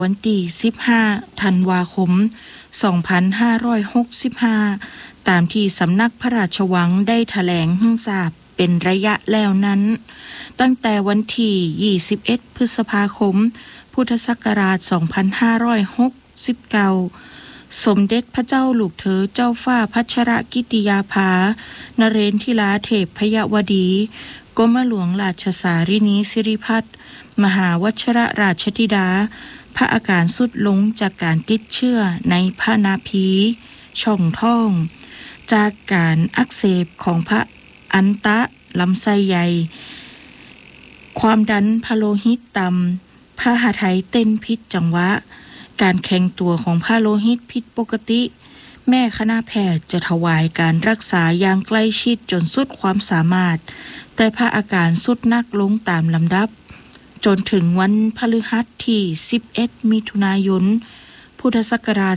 วันที่15ธันวาคม2565ตามที่สำนักพระราชวังได้แถลงให้ทราบเป็นระยะแล้วนั้นตั้งแต่วันที่21พฤษภาคมพุทธศักราช2569สมเด็จพระเจ้าลูกเธอเจ้าฟ้าพัชรกิติยาภานเรนทิลาเทพพยวดีกรมหลวงราชสารินีสิริพัฒน์มหาวชรราชธิดาพระอาการสุดลงจากการติดเชื้อในพระนาภีช่องท้องจากการอักเสบของพระอันตะลำไส้ใหญ่ความดันพะโลหิตต่ำพระหทัยเต้นผิดจังหวะการแข็งตัวของพระโลหิตผิดปกติแม่คณะแพทย์จะถวายการรักษาอย่างใกล้ชิดจนสุดความสามารถแต่พระอาการสุดนักลงตามลำดับจนถึงวันพฤหัสที่11มิถุนายนพุทธศักราช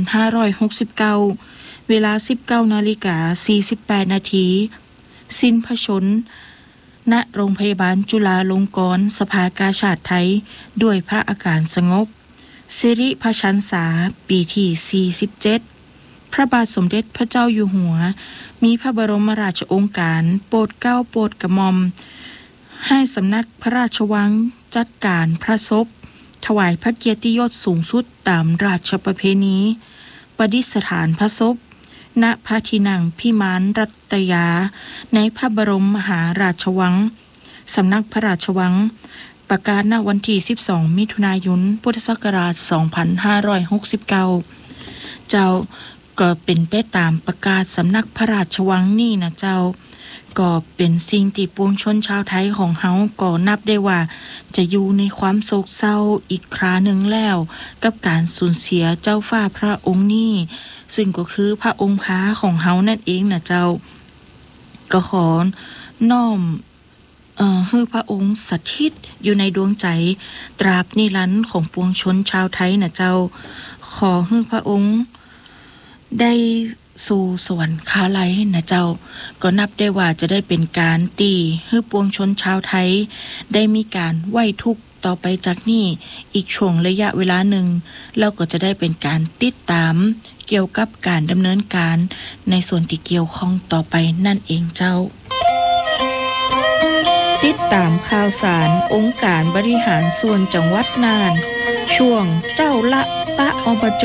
2569เวลา 19:48 นาทีสิ้นพระชนม์ณโรงพยาบาลจุฬาลงกรณ์สภากาชาดไทยด้วยพระอาการสงบสิริพชัญษาปีที่47พระบาทสมเด็จพระเจ้าอยู่หัวมีพระบรมราชโองการโปรดเกล้าโปรดกระหม่อมให้สำนักพระราชวังจัดการพระศพถวายพระเกียรติยศสูงสุดตามราชประเพณีประดิษฐานพระศพณพระที่นั่งพิมานรัตยาในพระบรมมหาราชวังสำนักพระราชวังประกาศณวันที่12มิถุนายนพุทธศักราช2569เจ้าก็เป็นไปตามประกาศสำนักพระราชวังนี่นะเจ้าก็เป็นสิ่งที่ปวงชนชาวไทยของเฮาก็นับได้ว่าจะอยู่ในความโศกเศร้าอีกคราหนึ่งแล้วกับการสูญเสียเจ้าฟ้าพระองค์นี้ซึ่งก็คือพระองค์พาของเฮานั่นเองนะเจ้าก็ขอน้อมให้พระองค์สถิตอยู่ในดวงใจตราบนิรันดร์ของปวงชนชาวไทยนะเจ้าขอให้พระองค์ได้สู่สวรรคาลัยนะเจ้าก็นับได้ว่าจะได้เป็นการตีให้ปวงชนชาวไทยได้มีการไว้ทุกข์ต่อไปจากนี้อีกช่วงระยะเวลาหนึ่งแล้วก็จะได้เป็นการติดตามเกี่ยวกับการดำเนินการในส่วนที่เกี่ยวข้องต่อไปนั่นเองเจ้าติดตามข่าวสารองค์การบริหารส่วนจังหวัดน่านช่วงเจ้าละปะอบจ.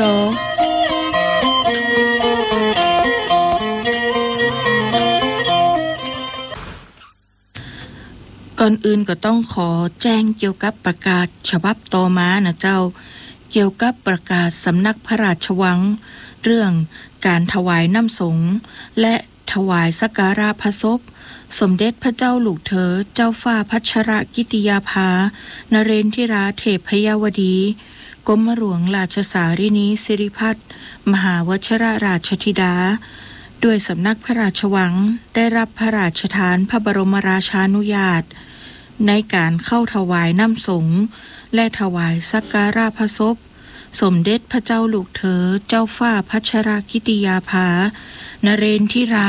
ก่อนอื่นก็ต้องขอแจ้งเกี่ยวกับประกาศฉบับต่อมานะเจ้าเกี่ยวกับประกาศสำนักพระราชวังเรื่องการถวายน้ำสงฆ์และถวายสักการะพระศพสมเด็จพระเจ้าลูกเธอเจ้าฟ้าพัชรกิติยาภานเรนทิราเทพพยวดีกรมหลวงราชสารินีสิริพัฒน์มหาวชรราชธิดาด้วยสำนักพระราชวังได้รับพระราชทานพระบรมราชานุญาตในการเข้าถวายน้ำสงฆ์และถวายสักการะพระศพสมเด็จพระเจ้าลูกเธอเจ้าฟ้าพัชรกิติยาภานเรนทิรา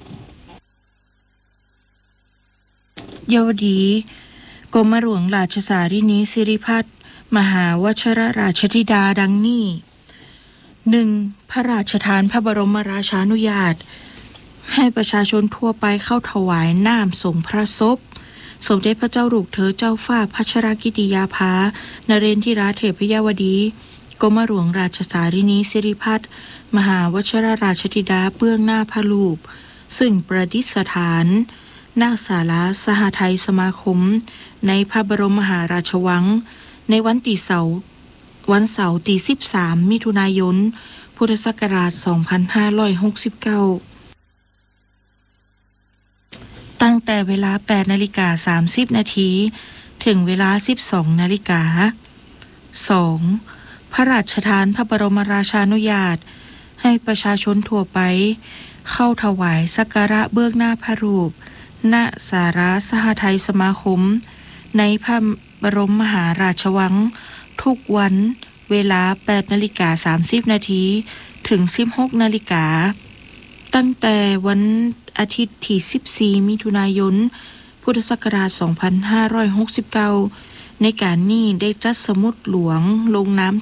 ยวดีกรมหลวงราชสารินีสิริพัฒน์มหาวชรราชธิดาดังนี้ 1. พระราชทานพระบรมราชานุญาตให้ประชาชนทั่วไปเข้าถวายน้ำสงฆ์พระศพสมเด็จพระเจ้าลูกเธอเจ้าฟ้าพัชรกิติยาภานเรนทิราเทพยวดีกรมหลวงราชสารินีสิริพัฒน์มหาวชรราชธิดาเบื้องหน้าพระรูปซึ่งประดิษฐานณศาลาสหไทยสมาคมในพระบรมมหาราชวังในวันเสาร์ที่13มิถุนายนพุทธศักราช2569ตั้งแต่เวลา 8:30 นาทีถึงเวลา 12:00 น. 2. พระราชทานพระบรมราชานุญาตให้ประชาชนทั่วไปเข้าถวายสักการะเบื้องหน้าพระรูปณศาลาสหไทยสมาคมในพระบรมมหาราชวังทุกวันเวลา 8:30 นาทีถึง 16:00 น. ตั้งแต่วันอาทิตย์ที่14มิถุนายนพุทธศักราช2569 ในการนี้ได้จัดสมุดหลวงลงน้ำ